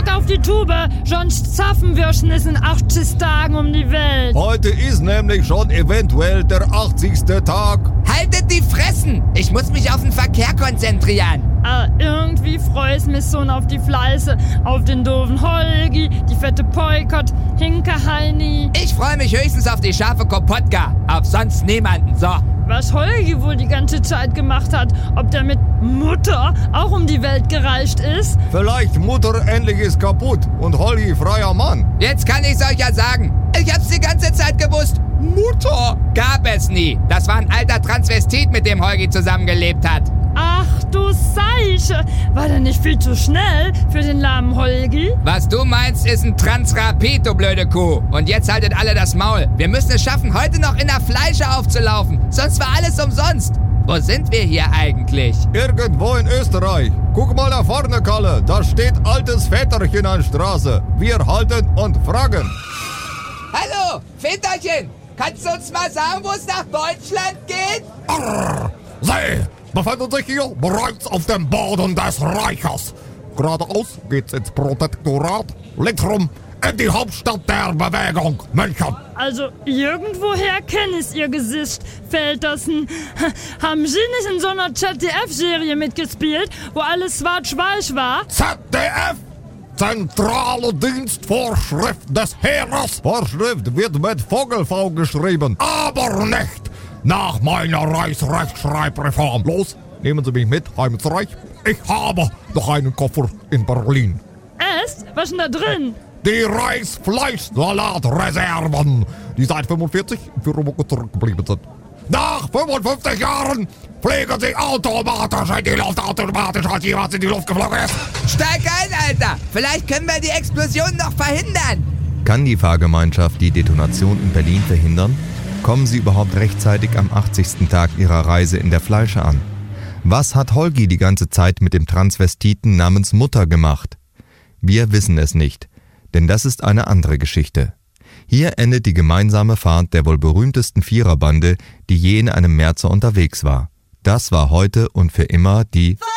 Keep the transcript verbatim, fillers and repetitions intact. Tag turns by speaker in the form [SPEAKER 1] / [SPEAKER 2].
[SPEAKER 1] drück auf die Tube, sonst zaffen wir es in achtzig Tagen um die Welt.
[SPEAKER 2] Heute ist nämlich schon eventuell der achtzigste Tag.
[SPEAKER 3] Haltet die Fressen! Ich muss mich auf den Verkehr konzentrieren.
[SPEAKER 1] Ah, irgendwie freu ich mich so auf die Fleiße, auf den doofen Holgi, die fette Peukert, Hinke Heini.
[SPEAKER 3] Ich freue mich höchstens auf die scharfe Kopotka, auf sonst niemanden, so.
[SPEAKER 1] Was Holgi wohl die ganze Zeit gemacht hat, ob der mit Mutter auch um die Welt gereist ist?
[SPEAKER 2] Vielleicht Mutter endlich ist kaputt und Holgi freier Mann.
[SPEAKER 3] Jetzt kann ich's euch ja sagen. Ich hab's die ganze Zeit gewusst. Mutter gab es nie. Das war ein alter Transvestit, mit dem Holgi zusammengelebt hat.
[SPEAKER 1] Ach du Seiche, war der nicht viel zu schnell für den lahmen Holgi?
[SPEAKER 3] Was du meinst, ist ein Transrapid, du blöde Kuh. Und jetzt haltet alle das Maul. Wir müssen es schaffen, heute noch in der Fleische aufzulaufen. Sonst war alles umsonst. Wo sind wir hier eigentlich?
[SPEAKER 2] Irgendwo in Österreich. Guck mal da vorne, Kalle. Da steht altes Väterchen an Straße. Wir halten und fragen.
[SPEAKER 3] Hallo, Väterchen. Kannst du uns mal sagen, wo es nach Deutschland geht?
[SPEAKER 2] Arr, Sie befinden sich hier bereits auf dem Boden des Reiches. Geradeaus geht's ins Protektorat. Links rum in die Hauptstadt der Bewegung, München.
[SPEAKER 1] Also irgendwoher kenne ich ihr Gesicht, Feltersen. Haben Sie nicht in so einer Z D F-Serie mitgespielt, wo alles schwarz-weiß war?
[SPEAKER 2] Z D F? Zentrale Dienstvorschrift des Heeres. Vorschrift wird mit Vogelv geschrieben, aber nicht nach meiner Reichsrechtschreibreform. Los, nehmen Sie mich mit, heim ins Reich. Ich habe noch einen Koffer in Berlin.
[SPEAKER 1] Echt? Was ist denn da drin?
[SPEAKER 2] Die Reichsfleischsalatreserven, die seit fünfundvierzig für Roboter zurückgeblieben sind. Nach fünfundfünfzig Jahren fliegen sie automatisch in die Luft, automatisch, als jemand in die Luft geflogen ist.
[SPEAKER 3] Steig ein, Alter! Vielleicht können wir die Explosion noch verhindern!
[SPEAKER 4] Kann die Fahrgemeinschaft die Detonation in Berlin verhindern? Kommen sie überhaupt rechtzeitig am achtzigsten Tag ihrer Reise in der Fleische an? Was hat Holgi die ganze Zeit mit dem Transvestiten namens Mutter gemacht? Wir wissen es nicht, denn das ist eine andere Geschichte. Hier endet die gemeinsame Fahrt der wohl berühmtesten Viererbande, die je in einem Märzer unterwegs war. Das war heute und für immer die